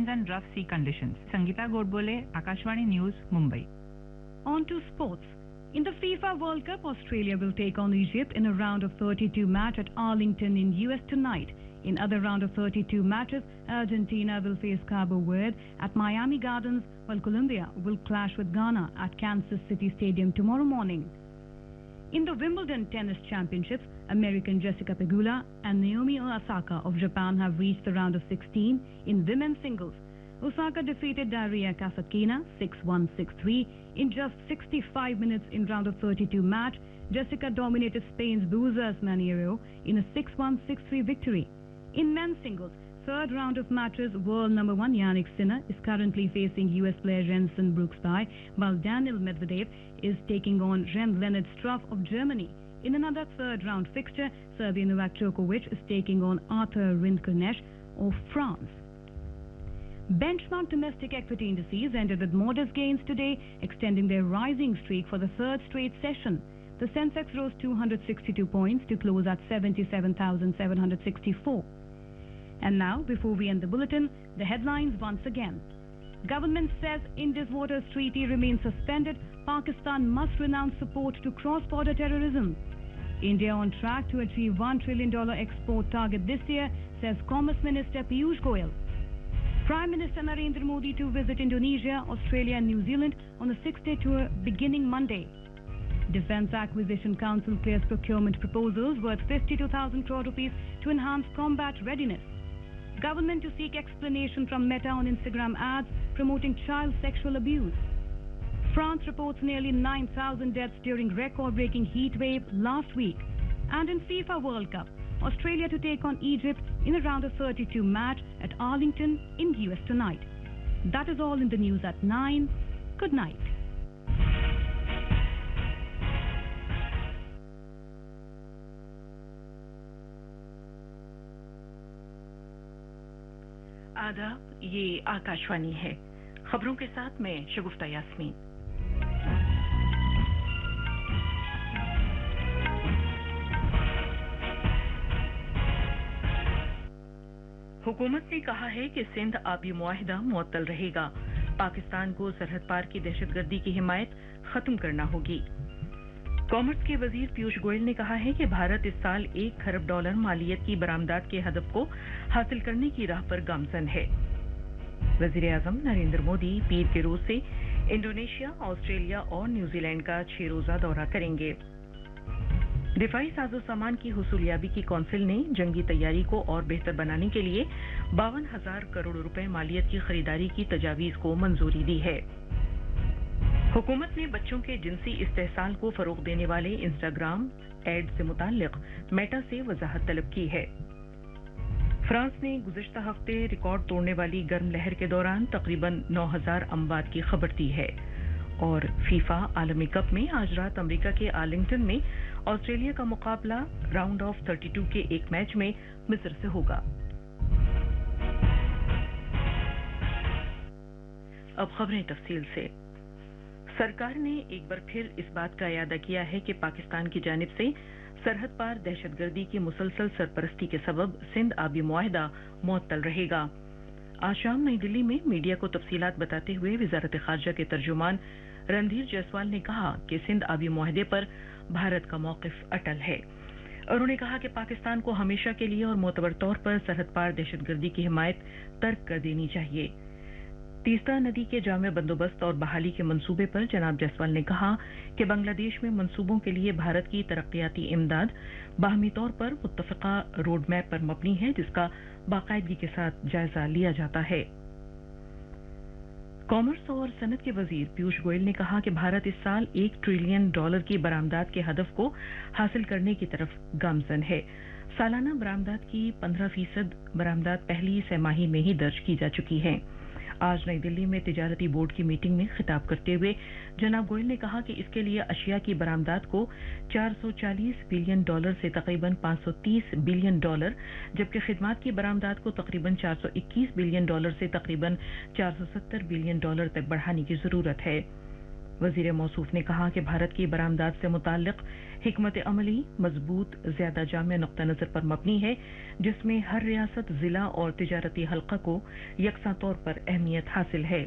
wind and rough sea conditions. Sangeeta Godbole, Akashvani News, Mumbai. On to sports. In the FIFA World Cup, Australia will take on Egypt in a round of 32 match at Arlington in US tonight. In other round of 32 matches, Argentina will face Cabo Verde at Miami Gardens, while Colombia will clash with Ghana at Kansas City Stadium tomorrow morning. In the Wimbledon Tennis Championships, American Jessica Pegula and Naomi Osaka of Japan have reached the round of 16 in women's singles. Osaka defeated Daria Kasatkina 6-1, 6-3 in just 65 minutes in round of 32 match. Jessica dominated Spain's Buza Maniero in a 6-1, 6-3 victory. In men's singles, third round of matches, world number 1 Yannick Sinner is currently facing US player Jensen Brooksby, while Daniil Medvedev is taking on Ren-Leonard Struff of Germany. In another third round fixture, Serbian Novak Djokovic is taking on Arthur Rinderknecht of France. Benchmark domestic equity indices ended with modest gains today, extending their rising streak for the third straight session. The Sensex rose 262 points to close at 77,764. And now, before we end the bulletin, the headlines once again. Government says Indus Waters Treaty remains suspended. Pakistan must renounce support to cross-border terrorism. India on track to achieve $1 trillion export target this year, says Commerce Minister Piyush Goyal. Prime Minister Narendra Modi to visit Indonesia, Australia and New Zealand on a 6-day tour beginning Monday. Defence Acquisition Council clears procurement proposals worth 52,000 crore rupees to enhance combat readiness. Government to seek explanation from Meta on Instagram ads promoting child sexual abuse. France reports nearly 9,000 deaths during record-breaking heat wave last week. And in FIFA World Cup, Australia to take on Egypt in a round of 32 match at Arlington in US tonight. That is all in the news at 9. Good night. आदाब, ये आकाशवाणी है। खबरों के साथ मैं शगुफ्ता यास्मीन। हुकूमत ने कहा है कि सिंध आबी मुआहिदा मुअत्तल रहेगा। पाकिस्तान को सरहद पार की दहशतगर्दी की हिमायत खत्म करना होगी। कॉमर्स के वजीर पीयूष गोयल ने कहा है कि भारत इस साल $1 खरब मालियत की बरामदात के हदफ को हासिल करने की राह पर गामजन है। वजीर आजम नरेंद्र मोदी पीर के रोज से इंडोनेशिया, ऑस्ट्रेलिया और न्यूजीलैंड का 6 रोजा दौरा करेंगे। दिफाई साजो सामान की हुसूलियाबी की कौंसिल ने जंगी तैयारी को और बेहतर बनाने के लिए 52,000 करोड़ रुपए मालियत की खरीदारी की तजावीज को मंजूरी दी है। हुकूमत ने बच्चों के जिनसी इस्तेहसाल को फरोग देने वाले इंस्टाग्राम एड से मुताल्लिक मेटा से वजाहत तलब की है। फ्रांस ने गुज़िश्ता हफ्ते रिकॉर्ड तोड़ने वाली गर्म लहर के दौरान तकरीबन 9,000 अमवात की खबर दी है। और फीफा आलमी कप में आज रात अमेरिका के आर्लिंगटन में ऑस्ट्रेलिया का मुकाबला राउंड ऑफ 32 के एक मैच में मिस्र से होगा। अब खबरें तफसील से। सरकार ने एक बार फिर इस बात का इरादा किया है कि पाकिस्तान की जानिब से सरहद पार दहशतगर्दी की मुसलसल सरपरस्ती के सबब सिंध आबी मुआहिदा मुअत्तल रहेगा। आज शाम नई दिल्ली में मीडिया को तफसीलात बताते हुए वजारत खारजा के तर्जुमान रणधीर जायसवाल ने कहा कि सिंध आबी मुआहिदे पर भारत का मौकिफ अटल है। उन्होंने कहा कि पाकिस्तान को हमेशा के लिए और मोतबर तौर पर सरहद पार दहशतगर्दी की हिमायत तर्क कर देनी चाहिए। तीस्ता नदी के जामे बंदोबस्त और बहाली के मंसूबे पर जनाब जायसवाल ने कहा कि बांग्लादेश में मंसूबों के लिए भारत की तरक्याती इमदाद बाहमी तौर पर मुत्तफिका रोड मैप पर मबनी है, जिसका बाकायदगी के साथ जायजा लिया जाता है। कॉमर्स और सनत के वजीर पीयूष गोयल ने कहा कि भारत इस साल $1 ट्रिलियन की बरामदात के हदफ को हासिल करने की तरफ गामजन है। सालाना बरामदात की 15% बरामदात पहली सैमाही में ही दर्ज की जा चुकी है। आज नई दिल्ली में तिजारती बोर्ड की मीटिंग में खिताब करते हुए जनाब गोयल ने कहा कि इसके लिए अशिया की बरामदात को $440 बिलियन से तकरीबन $530 बिलियन, जबकि खिदमात की बरामदात को तकरीबन $421 बिलियन से तकरीबन $470 बिलियन तक बढ़ाने की जरूरत है। वजीर मौसूफ ने कहा कि भारत की बरामदात से मुताल्लिक हिकमत अमली मजबूत, ज्यादा जामिया नुक्ता नजर पर मबनी है, जिसमें हर रियासत, जिला और तिजारती हल्का को यकसा तौर पर अहमियत हासिल है।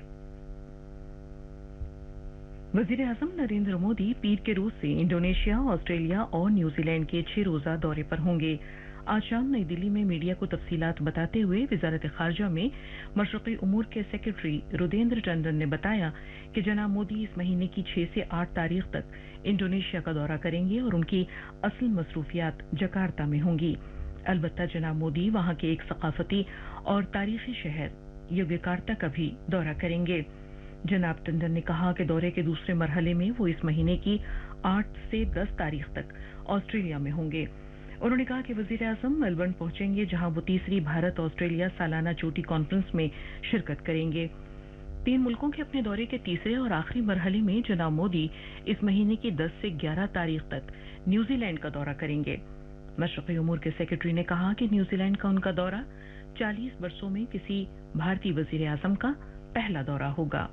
वजीर आजम नरेंद्र मोदी पीर के रोज से इंडोनेशिया, ऑस्ट्रेलिया और न्यूजीलैंड के 6 रोजा दौरे पर होंगे। आज शाम नई दिल्ली में मीडिया को तफसीलात बताते हुए वजारत खारजा में मशरक़ी उमूर के सेक्रेटरी रुदेंद्र टंडन ने बताया कि जनाब मोदी इस महीने की 6 से 8 तारीख तक इंडोनेशिया का दौरा करेंगे और उनकी असल मसरूफियात जकार्ता में होंगी। अलबत्ता जनाब मोदी वहां के एक सकाफती और तारीखी शहर यग्यकार्ता का भी दौरा करेंगे। जनाब टंडन ने कहा कि दौरे के दूसरे मरहले में वो इस महीने की 8 से 10 तारीख तक ऑस्ट्रेलिया में होंगे। उन्होंने कहा कि वजीर आजम मेलबर्न पहुंचेंगे, जहां वो तीसरी भारत ऑस्ट्रेलिया सालाना चोटी कॉन्फ्रेंस में शिरकत करेंगे। 3 मुल्कों के अपने दौरे के तीसरे और आखिरी मरहले में जनाब मोदी इस महीने की 10 से 11 तारीख तक न्यूजीलैंड का दौरा करेंगे। मशरक़ी उमूर के सेक्रेटरी ने कहा कि न्यूजीलैंड का उनका दौरा 40 वर्षों में किसी भारतीय वजीर आजम का पहला दौरा होगा।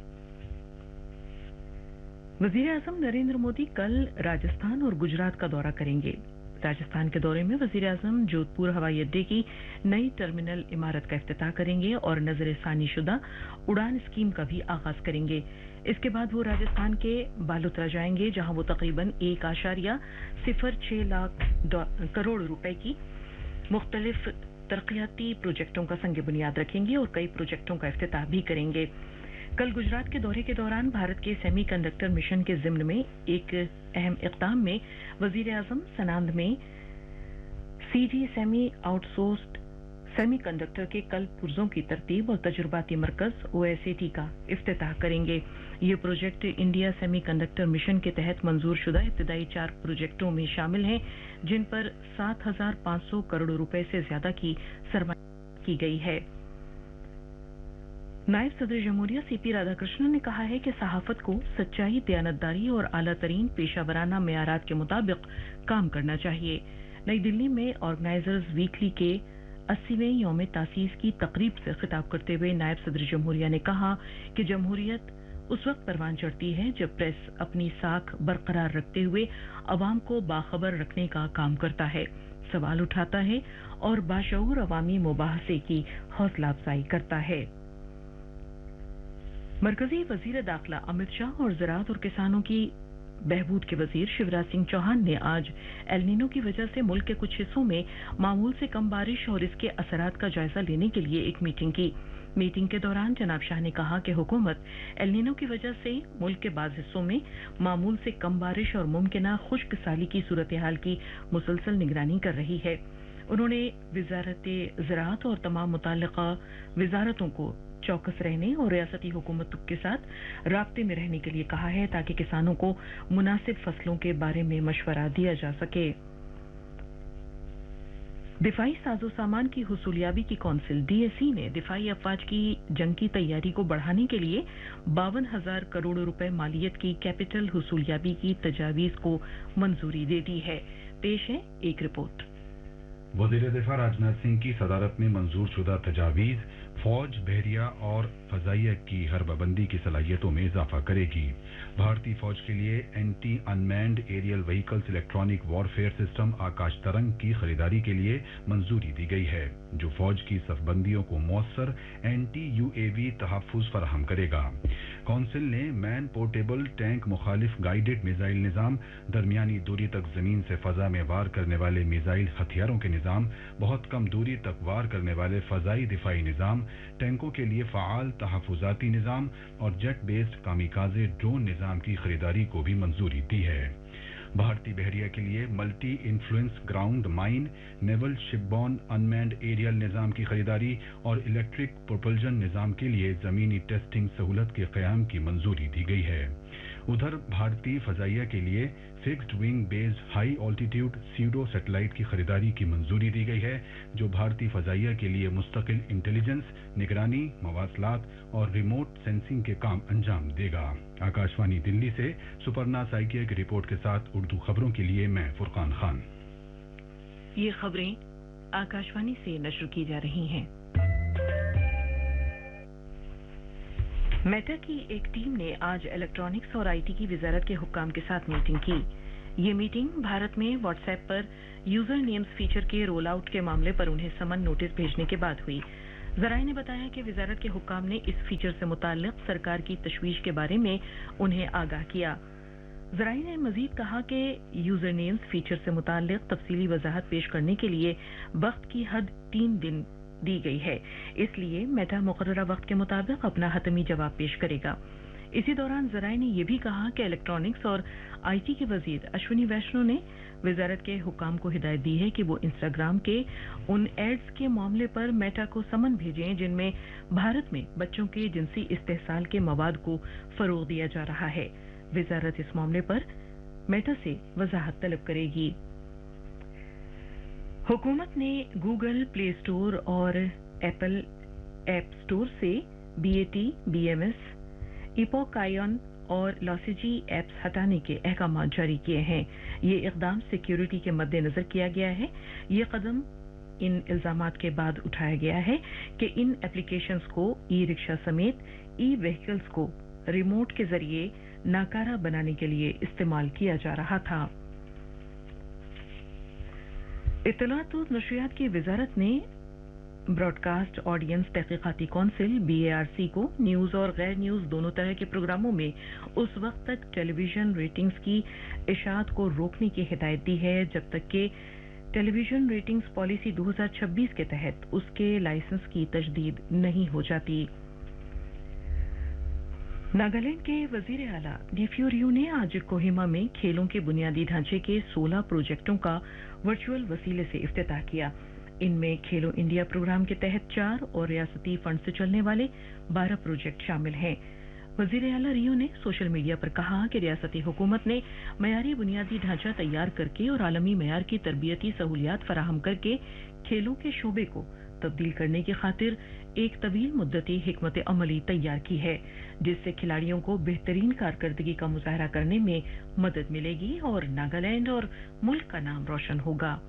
वजीर आजम नरेंद्र मोदी कल राजस्थान और गुजरात का दौरा करेंगे। राजस्थान के दौरे में वजीर आजम जोधपुर हवाई अड्डे की नई टर्मिनल इमारत का इफ्तिताह करेंगे और नजर सानी शुदा उड़ान स्कीम का भी आगाज करेंगे। इसके बाद वो राजस्थान के बालोतरा जाएंगे, जहां वो तकरीबन 1.06 लाख करोड़ रुपए की मुख्तलिफ तरक्याती प्रोजेक्टों का संग बुनियाद रखेंगे और कई प्रोजेक्टों का इफ्तिताह भी करेंगे। कल गुजरात के दौरे के दौरान भारत के सेमी कंडक्टर मिशन के जिम्न में एक अहम इक़दाम में वजीर आजम सनांद में CG semi outsourced semi conductor के कल पुर्जों की तरतीब और तजुर्बाती मरकज OSAT का इफ्तिताह करेंगे। ये project India semi conductor mission के तहत मंजूर शुदा इब्तदाई 4 प्रोजेक्टों में शामिल हैं, जिन पर 7,500 करोड़ रुपए से ज्यादा की सरमाया की गई है। नायब सदर जमहूरिया CP राधाकृष्णन ने कहा है कि सहाफत को सच्चाई, दयानतदारी और आला तरीन पेशावराना मेयारात के मुताबिक काम करना चाहिए। नई दिल्ली में ऑर्गेनाइजर्स वीकली के 80वें यौम तासीस की तकरीब से खिताब करते हुए नायब सदर जमहूरिया ने कहा कि जमहूरियत उस वक्त परवान चढ़ती है जब प्रेस अपनी साख बरकरार रखते हुए अवाम को बाखबर रखने का काम करता है, सवाल उठाता है और बाशऊर अवामी मुबाहसे की हौसला अफजाई करता है। मरकजी वजीर दाखिला अमित शाह और ज़राअत और किसानों की बहबूद के वजीर शिवराज सिंह चौहान ने आज एल नीनो की वजह से मुल्क के कुछ हिस्सों में मामूल से कम बारिश और इसके असरात का जायजा लेने के लिए एक मीटिंग की। मीटिंग के दौरान जनाब शाह ने कहा कि हुकूमत एल नीनो की वजह से मुल्क के बाज़ हिस्सों में मामूल से कम बारिश और मुमकिना खुश्क साली की सूरत हाल की मुसलसल निगरानी कर रही है। उन्होंने वजारत ज़राअत और तमाम मुताल्लिका वजारतों को चौकस रहने और रियासती हुकूमत के साथ राब्ते में रहने के लिए कहा है, ताकि किसानों को मुनासिब फसलों के बारे में मशवरा दिया जा सके। दिफाई साजो सामान की हुसूलियाबी की कौंसिल DSE ने दिफाई अफवाज की जंग की तैयारी को बढ़ाने के लिए 52,000 करोड़ रुपए मालियत की कैपिटल हुसूलियाबी की तजावीज को मंजूरी दे दी है। पेश है एक रिपोर्ट। वज़ीर दिफा राजनाथ सिंह की सदारत में मंजूर शुदा तजावीज फौज, बहरिया और फजाइया की हरबबंदी की सलाहियतों में इजाफा करेगी। भारतीय फौज के लिए anti unmanned aerial vehicles electronic warfare system आकाश तरंग की खरीदारी के लिए मंजूरी दी गई है, जो फौज की सफबंदियों को मौसर एंटी UAV तहफ़्फ़ुज़ फराहम करेगा। कौंसिल ने मैन पोर्टेबल टैंक मुखालिफ गाइडेड मिसाइल निज़ाम, दरमियानी दूरी तक जमीन से फजा में वार करने वाले मिसाइल हथियारों के निज़ाम, बहुत कम दूरी तक वार करने वाले फजाई दिफाई निज़ाम, टैंकों के लिए फ़आल तहफ़्फ़ुज़ाती निज़ाम और जेट बेस्ड कामिकाज़े ड्रोन निज़ाम की खरीदारी को भी मंजूरी दी है। भारतीय बहरिया के लिए multi influence ground mine, naval शिपबॉर्न unmanned aerial निज़ाम की खरीदारी और इलेक्ट्रिक प्रोपल्जन निज़ाम के लिए ज़मीनी टेस्टिंग सहूलत के क़याम की मंजूरी दी गई है। उधर भारतीय फजाइया के लिए fixed wing based high altitude SIDO satellite की खरीदारी की मंजूरी दी गई है, जो भारतीय फजाइया के लिए मुस्तकिल इंटेलिजेंस, निगरानी, मवासलात और रिमोट सेंसिंग के काम अंजाम देगा। आकाशवाणी दिल्ली से सुपर्णा साइकिया की रिपोर्ट के साथ उर्दू खबरों के लिए मैं फुरकान खान। ये खबरें आकाशवाणी से नश्र की जा रही हैं। मेटा की एक टीम ने आज इलेक्ट्रॉनिक्स और आईटी की वजारत के हुक्काम के साथ मीटिंग की। ये मीटिंग भारत में व्हाट्सएप पर यूजर नेम्स फीचर के रोल आउट के मामले पर उन्हें समन नोटिस भेजने के बाद हुई। जराए ने बताया कि वजारत के हुक्काम ने इस फीचर से मुताल्लिक सरकार की तशवीश के बारे में उन्हें आगाह किया। जराए ने मजीद कहा कि यूजर नेम्स फीचर से मुताल्लिक तफसीली वजाहत पेश करने के लिए वक्त की हद 3 दिन दी गई है, इसलिए मेटा मुकर्ररा वक्त के मुताबिक अपना हतमी जवाब पेश करेगा। इसी दौरान जराए ने यह भी कहा कि इलेक्ट्रॉनिक्स और आईटी के वजीर अश्विनी वैष्णव ने वजारत के हुक्काम को हिदायत दी है कि वो इंस्टाग्राम के उन एड्स के मामले पर मेटा को समन भेजें जिनमें भारत में बच्चों के जिनसी इस्तेहसाल के मवाद को फरोग दिया जा रहा है। वजारत इस मामले पर मेटा से वजाहत तलब करेगी। हुकूमत ने गूगल प्ले स्टोर और एप्पल ऐप स्टोर से BAT, BMS, इपॉक आयन और लॉसिजी ऐप्स हटाने के अहकाम जारी किए हैं। ये इकदाम सिक्योरिटी के मद्देनजर किया गया है। ये कदम इन इल्जामात के बाद उठाया गया है कि इन एप्लीकेशंस को ई रिक्शा समेत ई व्हीकल्स को रिमोट के जरिए नाकारा बनाने के लिए इस्तेमाल किया जा रहा था। इत्तलात और नशरियात की वजारत ने ब्रॉडकास्ट ऑडियंस तहकीकाती कौंसिल BARC को न्यूज़ और गैर न्यूज़ दोनों तरह के प्रोग्रामों में उस वक्त तक टेलीविजन रेटिंग्स की इशाअत को रोकने की हिदायत दी है जब तक कि टेलीविजन रेटिंग्स पॉलिसी 2026 के तहत उसके लाइसेंस की तजदीद नहीं हो जाती। नागालैंड के वजीर आला नेफ्यू रियो ने आज कोहिमा में खेलों के बुनियादी ढांचे के 16 प्रोजेक्टों का वर्चुअल वसीले से इफ्तिताह किया। इनमें खेलो इंडिया प्रोग्राम के तहत 4 और रियासती फंड से चलने वाले 12 प्रोजेक्ट शामिल हैं। वजीर आला रियो ने सोशल मीडिया पर कहा कि रियासती हुकूमत ने मयारी बुनियादी ढांचा तैयार करके और आलमी मयार की तरबियती सहूलियात फराहम करके खेलों के शोबे को तब्दील करने की खातिर एक तवील मुद्दती हिकमत अमली तैयार की है, जिससे खिलाड़ियों को बेहतरीन कारकर्दगी का मुजाहरा करने में मदद मिलेगी और नागालैंड और मुल्क का नाम रोशन होगा।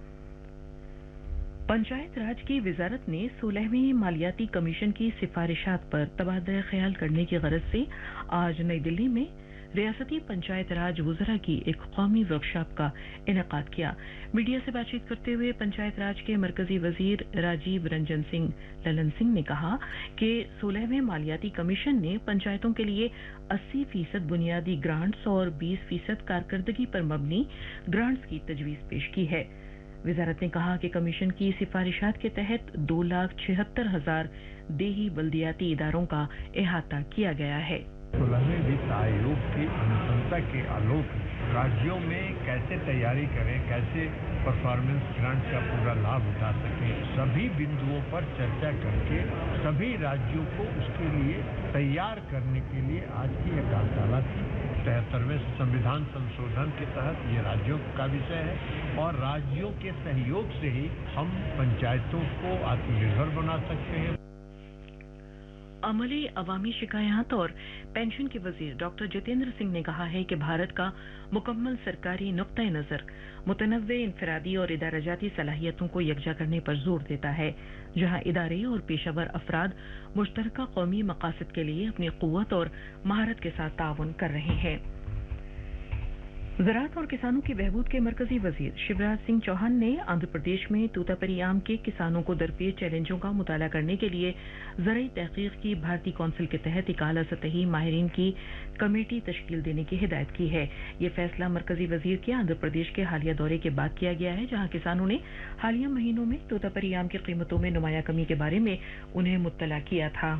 पंचायत राज की वजारत ने 16वें मालियाती कमीशन की सिफारिशात पर तबादला ख्याल करने की गरज से आज नई दिल्ली में रियासती पंचायत राज वज़रा की एक कौमी वर्कशॉप का इनेकाद किया। मीडिया से बातचीत करते हुए पंचायत राज के मरकजी वजीर राजीव रंजन सिंह ललन सिंह ने कहा कि 16वें मालियाती कमीशन ने पंचायतों के लिए 80% बुनियादी ग्रांट्स और 20% कारकर्दगी पर मबनी ग्रांट्स की तजवीज़ पेश की है। वजारत ने कहा कि कमीशन की सिफारिशात के तहत 2,76,000 देही बल्दियाती इदारों का अहाता किया गया है। 16वें वित्त आयोग की अनुशंसा के आलोक राज्यों में कैसे तैयारी करें, कैसे परफॉर्मेंस ग्रांट का पूरा लाभ उठा सकें, सभी बिंदुओं पर चर्चा करके सभी राज्यों को उसके लिए तैयार करने के लिए आज की यह कार्यशाला थी। 73वें संविधान संशोधन के तहत ये राज्यों का विषय है और राज्यों के सहयोग से ही हम पंचायतों को आत्मनिर्भर बना सकते हैं। अमले अवामी शिकायत और पेंशन के वजीर डॉक्टर जितेंद्र सिंह ने कहा है कि भारत का मुकम्मल सरकारी नुक्ता नज़र मुतनव्वे इनफरादी और इदाराजाती सलाहियतों को यकजा करने पर जोर देता है, जहां इदारे और पेशावर अफराद मुश्तरका कौमी मकासद के लिए अपनी क़ुव्वत और महारत के साथ ताउन कर रहे हैं। ज़राअत और किसानों की बहबूद के मरकजी वजीर शिवराज सिंह चौहान ने आंध्र प्रदेश में तूतापरी आम के किसानों को दरपेश चैलेंजों का मुताला करने के लिए ज़राई तहकीक की भारतीय कौंसिल के तहत एक आला सतही माहिरीन की कमेटी तश्कील देने की हिदायत की है। ये फैसला मरकजी वजीर के आंध्र प्रदेश के हालिया दौरे के बाद किया गया है, जहां किसानों ने हालिया महीनों में तूतापरी आम की कीमतों में नुमाया कमी के बारे में उन्हें मुत्तला किया था।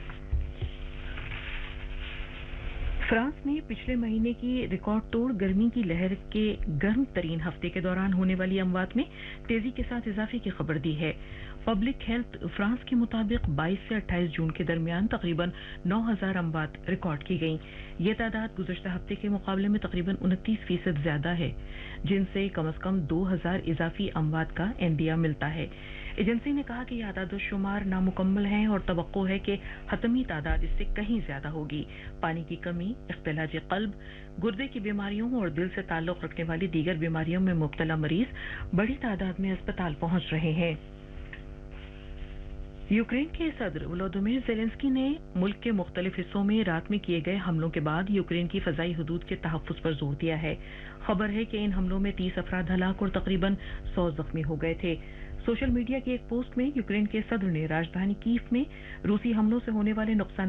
फ्रांस ने पिछले महीने की रिकॉर्ड तोड़ गर्मी की लहर के गर्म तरीन हफ्ते के दौरान होने वाली अमवात में तेजी के साथ इजाफे की खबर दी है। पब्लिक हेल्थ फ्रांस के मुताबिक 22 से 28 जून के दरमियान तकरीबन 9,000 अमवात रिकॉर्ड की गईं। ये तादाद गुज़श्ता हफ्ते के मुकाबले में तकरीबन 29% ज्यादा है, जिनसे कम से कम 2,000 इजाफी अमवात का एंदिया मिलता है। एजेंसी ने कहा कि ये आदाद-ओ-शुमार नामुकम्मल हैं और तवक्को है कि हतमी तादाद इससे कहीं ज्यादा होगी। पानी की कमी, इख्तिलाज क़ल्ब, गुर्दे की बीमारियों और दिल से ताल्लुक़ रखने वाली दीगर बीमारियों में मुब्तला मरीज बड़ी तादाद में अस्पताल पहुंच रहे हैं। यूक्रेन के सदर वोलोदिमीर ज़ेलेंस्की ने मुल्क के मुख्तलिफ हिस्सों में रात में किए गए हमलों के बाद यूक्रेन की फ़ज़ाई हदूद के तहफ़्फ़ुज़ पर जोर दिया है। खबर है कि इन हमलों में 30 अफराद हलाक और तकरीबन 100 जख्मी हो गए थे। सोशल मीडिया की एक पोस्ट में यूक्रेन के सदर ने राजधानी कीव में रूसी हमलों से होने वाले नुकसान